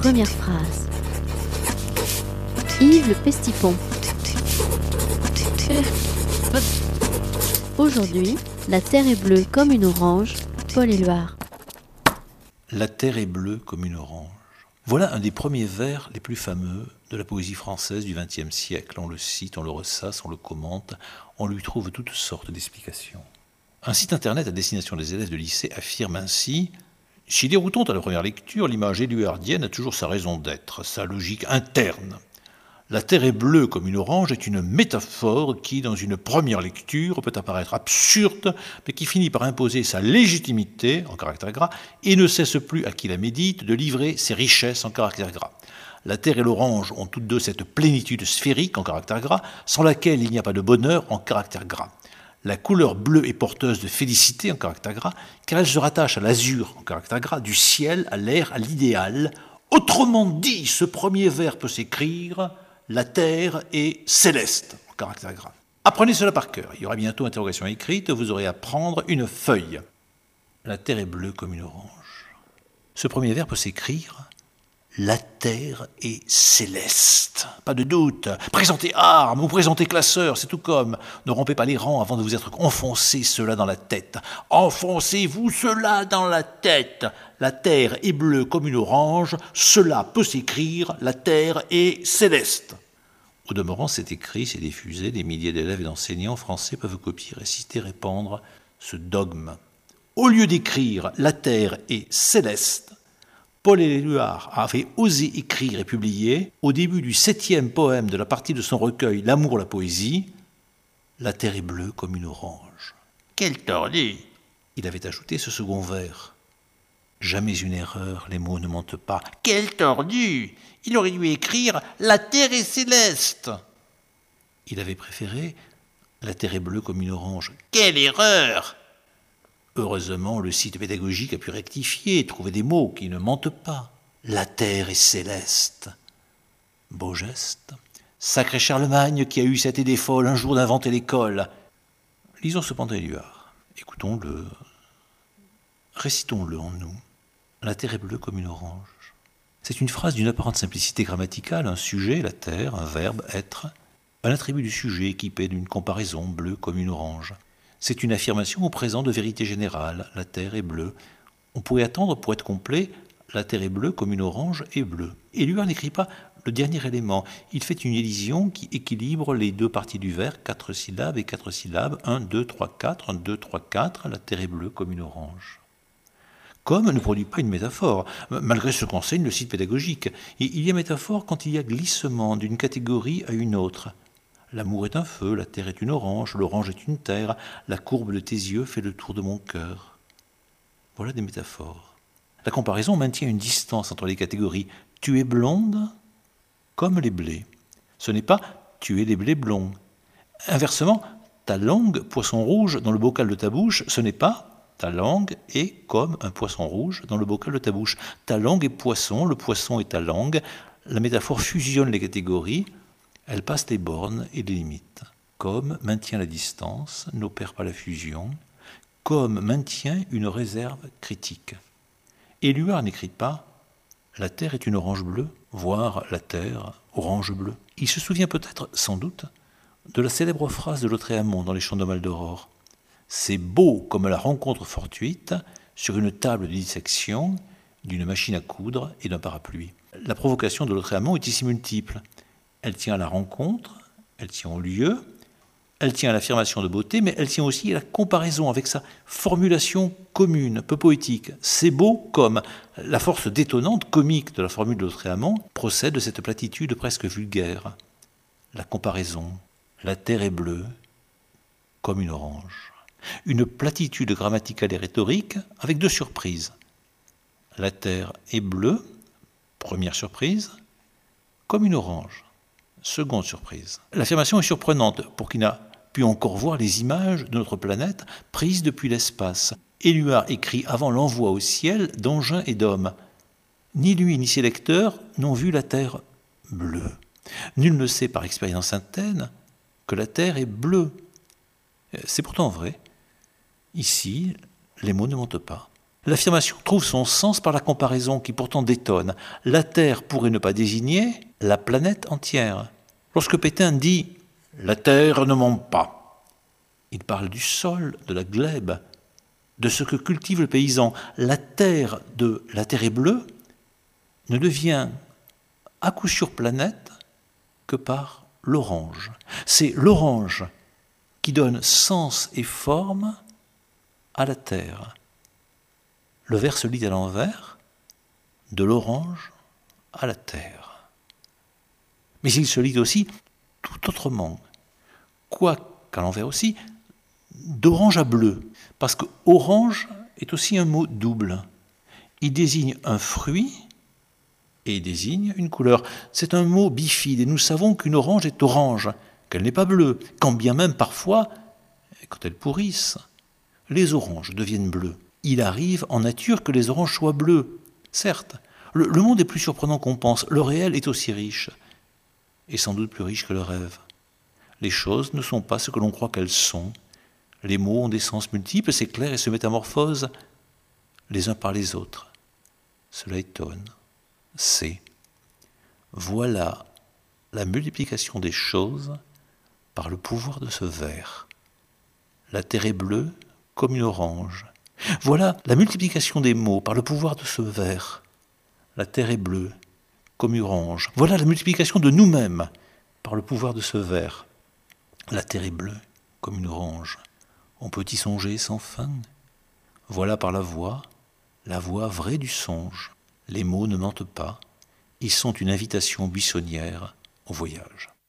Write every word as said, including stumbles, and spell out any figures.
Première phrase. Yves le Pestipon. Aujourd'hui, la terre est bleue comme une orange. Paul Éluard. La terre est bleue comme une orange. Voilà un des premiers vers les plus fameux de la poésie française du vingtième siècle. On le cite, on le ressasse, on le commente, on lui trouve toutes sortes d'explications. Un site internet à destination des élèves de lycée affirme ainsi « Si déroutante à la première lecture, l'image éluardienne a toujours sa raison d'être, sa logique interne. La terre est bleue comme une orange est une métaphore qui, dans une première lecture, peut apparaître absurde, mais qui finit par imposer sa légitimité, en caractère gras, et ne cesse plus, à qui la médite, de livrer ses richesses en caractère gras. La terre et l'orange ont toutes deux cette plénitude sphérique, en caractère gras, sans laquelle il n'y a pas de bonheur, en caractère gras. La couleur bleue est porteuse de félicité, en caractère gras, car elle se rattache à l'azur, en caractère gras, du ciel, à l'air, à l'idéal. Autrement dit, ce premier vers peut s'écrire... La terre est céleste, en caractère gras. Apprenez cela par cœur. Il y aura bientôt interrogation écrite, vous aurez à prendre une feuille. La terre est bleue comme une orange. Ce premier vers peut s'écrire « La terre est céleste ». Pas de doute. Présentez armes ou présentez classeurs, c'est tout comme. Ne rompez pas les rangs avant de vous être enfoncé cela dans la tête. Enfoncez-vous cela dans la tête. La terre est bleue comme une orange, cela peut s'écrire, la terre est céleste. Au demeurant, c'est écrit, c'est diffusé, des milliers d'élèves et d'enseignants français peuvent copier, réciter, répandre ce dogme. Au lieu d'écrire « la terre est céleste », Paul Éluard avait osé écrire et publier, au début du septième poème de la partie de son recueil « L'amour, la poésie », « La terre est bleue comme une orange ». Quel tordu ! Il avait ajouté ce second vers. Jamais une erreur, les mots ne mentent pas. Quel tordu ! Il aurait dû écrire « La terre est céleste ». Il avait préféré « La terre est bleue comme une orange ». Quelle erreur ! Heureusement, le site pédagogique a pu rectifier et trouver des mots qui ne mentent pas. « La terre est céleste ». Beau geste. Sacré Charlemagne qui a eu cette idée folle un jour d'inventer l'école. Lisons cependant Éluard. Écoutons-le. Récitons-le en nous. La terre est bleue comme une orange. C'est une phrase d'une apparente simplicité grammaticale, un sujet, la terre, un verbe, être, un attribut du sujet équipé d'une comparaison, bleue comme une orange. C'est une affirmation au présent de vérité générale, la terre est bleue. On pourrait attendre, pour être complet, la terre est bleue comme une orange est bleue. Éluard n'écrit pas le dernier élément. Il fait une édition qui équilibre les deux parties du vers, quatre syllabes et quatre syllabes, un, deux, trois, quatre, un, deux, trois, quatre, la terre est bleue comme une orange. Comme ne produit pas une métaphore, malgré ce qu'enseigne le site pédagogique. Et il y a métaphore quand il y a glissement d'une catégorie à une autre. L'amour est un feu, la terre est une orange, l'orange est une terre, la courbe de tes yeux fait le tour de mon cœur. Voilà des métaphores. La comparaison maintient une distance entre les catégories. Tu es blonde comme les blés. Ce n'est pas tu es des blés blonds. Inversement, ta langue, poisson rouge dans le bocal de ta bouche, ce n'est pas ta langue est comme un poisson rouge dans le bocal de ta bouche. Ta langue est poisson, le poisson est ta langue. La métaphore fusionne les catégories, elle passe les bornes et les limites. Comme maintient la distance, n'opère pas la fusion. Comme maintient une réserve critique. Éluard n'écrit pas « La terre est une orange bleue », voire « La terre, orange bleue ». Il se souvient peut-être, sans doute, de la célèbre phrase de Lautréamont dans Les Chants de Maldoror. C'est beau comme la rencontre fortuite sur une table de dissection d'une machine à coudre et d'un parapluie. La provocation de Lautréamont est ici multiple. Elle tient à la rencontre, elle tient au lieu, elle tient à l'affirmation de beauté, mais elle tient aussi à la comparaison avec sa formulation commune, peu poétique. C'est beau comme la force détonnante, comique de la formule de Lautréamont procède de cette platitude presque vulgaire. La comparaison. La terre est bleue comme une orange. Une platitude grammaticale et rhétorique avec deux surprises. La terre est bleue, première surprise, comme une orange, seconde surprise. L'affirmation est surprenante pour qui n'a pu encore voir les images de notre planète prises depuis l'espace. Éluard écrit avant l'envoi au ciel d'engins et d'hommes. Ni lui ni ses lecteurs n'ont vu la terre bleue. Nul ne sait par expérience interne que la terre est bleue. C'est pourtant vrai. Ici, les mots ne mentent pas. L'affirmation trouve son sens par la comparaison qui pourtant détonne. La Terre pourrait ne pas désigner la planète entière. Lorsque Pétain dit « la Terre ne ment pas », il parle du sol, de la glèbe, de ce que cultive le paysan. La terre de la terre est bleue ne devient à coup sûr planète que par l'orange. C'est l'orange qui donne sens et forme à la terre. Le vers se lit à l'envers, de l'orange à la terre. Mais il se lit aussi tout autrement, quoiqu'à l'envers aussi, d'orange à bleu, parce que orange est aussi un mot double. Il désigne un fruit et il désigne une couleur. C'est un mot bifide et nous savons qu'une orange est orange, qu'elle n'est pas bleue, quand bien même parfois, quand elles pourrissent, les oranges deviennent bleues. Il arrive en nature que les oranges soient bleues, certes. Le, le monde est plus surprenant qu'on pense, le réel est aussi riche, et sans doute plus riche que le rêve. Les choses ne sont pas ce que l'on croit qu'elles sont. Les mots ont des sens multiples, s'éclairent et se métamorphosent les uns par les autres. Cela étonne. C'est. Voilà la multiplication des choses par le pouvoir de ce vers. La terre est bleue comme une orange. Voilà la multiplication des mots par le pouvoir de ce vers. La terre est bleue comme une orange. Voilà la multiplication de nous-mêmes par le pouvoir de ce vers. La terre est bleue comme une orange. On peut y songer sans fin. Voilà par la voix, la voix vraie du songe. Les mots ne mentent pas. Ils sont une invitation buissonnière au voyage.